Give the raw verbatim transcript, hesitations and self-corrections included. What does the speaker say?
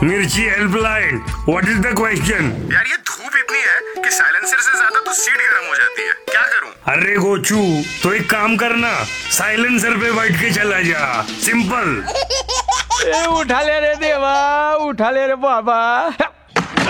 मिर्ची helpline, what is the question? यार ये धूप इतनी है कि साइलेंसर से ज्यादा तो सीट गर्म हो जाती है, क्या करूं? अरे गोचू, तो एक काम करना, साइलेंसर पे बैठ के चला जा, सिंपल। ए, उठा ले रे देवा, उठा ले रे बाबा।